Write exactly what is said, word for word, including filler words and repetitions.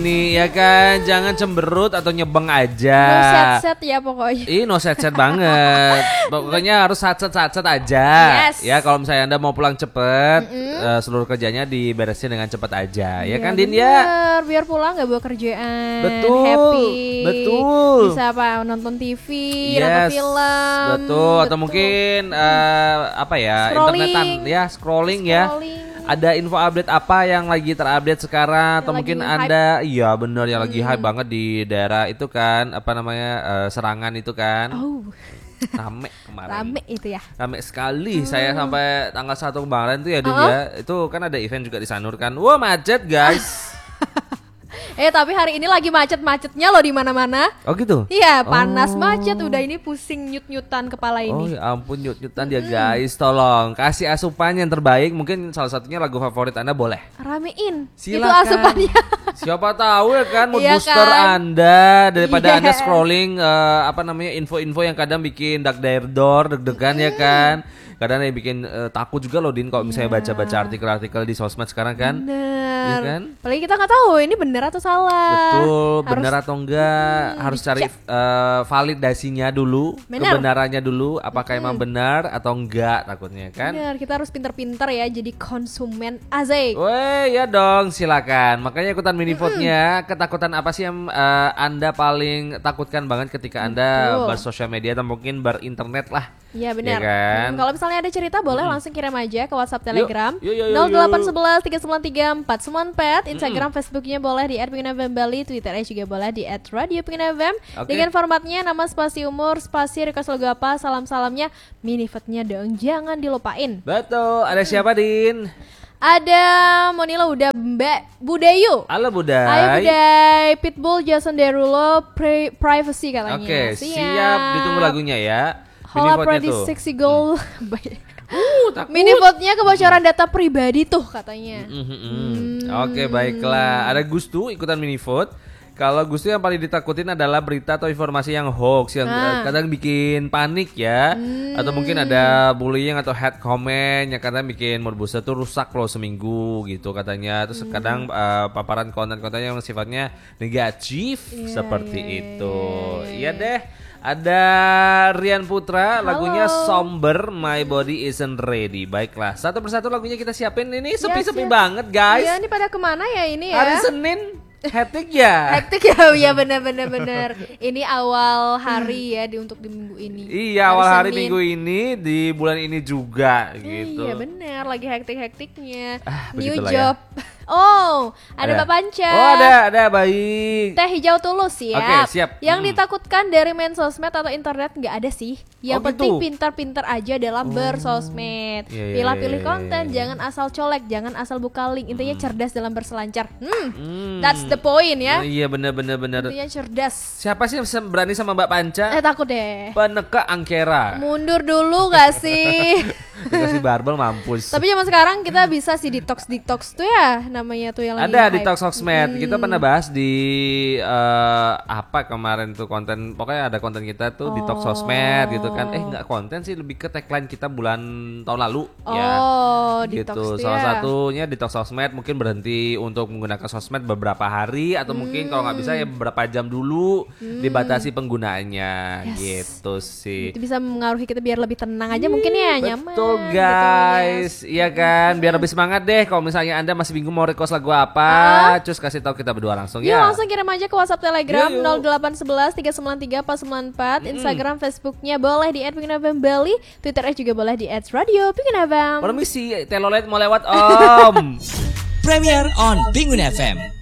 Nih ya kan, jangan cemberut atau nyebeng aja. No set-set ya pokoknya. Ih, no set-set banget. Pokoknya harus satset-satset aja. Yes. Ya, kalau misalnya Anda mau pulang cepet, uh, seluruh kerjanya diberesin dengan cepet aja. Ya, Ya kan, Din ya? biar pulang gak bawa kerjaan. Betul. Happy. Betul. Bisa apa? Nonton T V, Yes, nonton film. Betul. Atau mungkin uh, apa ya? Scrolling. Internetan, ya, scrolling, ya. Scrolling. Ada info update apa yang lagi terupdate sekarang, Yang atau mungkin lagi Anda iya benar yang lagi Hmm. hype banget di daerah itu kan, apa namanya, eh, serangan itu kan. Oh, Rame kemarin. rame itu ya. Rame sekali. Saya sampai tanggal satu kemarin tuh ya, Din, Uh-uh. ya. Itu kan ada event juga di Sanur kan. Wah, macet, guys. Eh tapi hari ini lagi macet-macetnya loh di mana-mana. Oh gitu. Iya, panas Oh. macet udah ini pusing nyut-nyutan kepala Oh ini. ya ampun, nyut-nyutan dia, guys. Tolong kasih asupan yang terbaik. Mungkin salah satunya lagu favorit Anda boleh. Ramein. Itu Silakan. asupannya. Siapa tahu ya kan mood Iya booster kan? Anda daripada Yes. Anda scrolling eh, apa namanya info-info yang kadang bikin dak dor deg-degan ya kan. Kadang yang bikin eh, takut juga loh, Din, kalau misalnya Iya. baca-baca artikel-artikel di sosmed sekarang kan. Bener. Iya kan? Apalagi kita nggak tahu ini bener atau salah. Betul, Harus- benar atau enggak, harus cari dicek. eh, validasinya dulu, Benar. kebenarannya dulu, apakah emang benar atau enggak takutnya kan. Bener, kita harus pinter-pinter ya jadi konsumen Azik. Weh, ya dong, silakan. Makanya ikutan mini vote-nya. Ketakutan apa sih yang eh, Anda paling takutkan banget ketika Anda Betul. bersosial media atau mungkin berinternet lah? Iya benar. Ya kan? Hmm, kalau misalnya ada cerita boleh langsung kirim aja ke WhatsApp Telegram Yuk, yuk, yuk, nol delapan yuk. satu satu tiga sembilan tiga empat sembilan empat, Instagram, Facebooknya boleh di et pingin f m bali, Twitternya juga boleh di et radio pingin f m. Oke. Dengan formatnya nama spasi umur spasi request lagu apa salam-salamnya mini vote-nya dong jangan dilupain. Betul, ada siapa, Din? Ada Monila udah Mbak Budayu. Halo, Budai. Ayo Budai, Pitbull, Jason Derulo, pri- Privacy katanya. Oke, siap. Ditunggu lagunya ya. Mini Hola vote-nya Pretty tuh. Sexy Girl. Uh, takut. Mini vote-nya kebocoran data pribadi tuh katanya. Mhm. Oke, baiklah. Ada Gustu ikutan mini vote. Kalau Gustu yang paling ditakutin adalah berita atau informasi yang hoax yang Ah. eh, kadang bikin panik ya, atau mungkin ada bullying atau hate comment yang kadang bikin mood booster tuh rusak loh seminggu gitu katanya. Terus kadang eh, paparan konten-konten yang sifatnya negatif Iya, seperti iya, itu. iya, Iya deh. Ada Rian Putra, lagunya Halo. Somber, My Body Isn't Ready. Baiklah, satu persatu lagunya kita siapin. Ini sepi-sepi siap. banget, guys. Iya, ini pada kemana ya ini ya? Hari Senin, hektik ya. Hektik ya, ya benar-benar benar. Ini awal hari ya di untuk di minggu ini. Iya, awal hari Senin. minggu ini di bulan ini juga gitu. Iya benar, lagi hektik-hektiknya. Ah, New begitulah job. Oh, ada, Mbak Panca. Oh, ada, ada baik. Teh hijau tulus siap. Oke, siap. Yang Hmm. ditakutkan dari main sosmed atau internet nggak ada sih. Yang Oh, penting gitu. pintar-pintar aja dalam bersosmed. Iya, iya, Pilih-pilih iya, iya, konten, iya. jangan asal colek, jangan asal buka link. Intinya cerdas dalam berselancar. Hmm, Hmm. that's the point ya. Oh, iya, bener, bener, bener. Intinya cerdas. Siapa sih yang sem- berani sama Mbak Panca? Eh takut deh. Peneka Angkera. Mundur dulu gak sih? Dikasih barbel mampus. Tapi zaman sekarang kita bisa sih detox detox tuh ya namanya tuh yang lagi Ada di hype. Talk Sosmed. Kita pernah bahas di eh, apa kemarin tuh konten, pokoknya ada konten kita tuh di Talk Sosmed gitu kan. Eh nggak konten sih, lebih ke tagline kita bulan tahun lalu ya. Oh, detox Gitu. tuh Salah ya. satunya di Talk Sosmed mungkin berhenti untuk menggunakan sosmed beberapa hari atau mungkin kalau nggak bisa ya beberapa jam dulu dibatasi penggunaannya Yes. gitu sih. Itu bisa mengaruhi kita biar lebih tenang aja mungkin ya, nyaman. Betul gitu, guys, iya kan, biar lebih semangat deh. Kalau misalnya Anda masih bingung mau request lagu apa, cus kasih tahu kita berdua langsung Yuk ya. langsung kirim aja ke WhatsApp Telegram Yuk, yuk. nol delapan satu satu tiga sembilan tiga empat sembilan empat, Instagram, Facebooknya boleh di et pingin f m bali, Twitternya juga boleh di et radio pingin f m. Permisi, telolet mau lewat om. Premier on Pengun F M.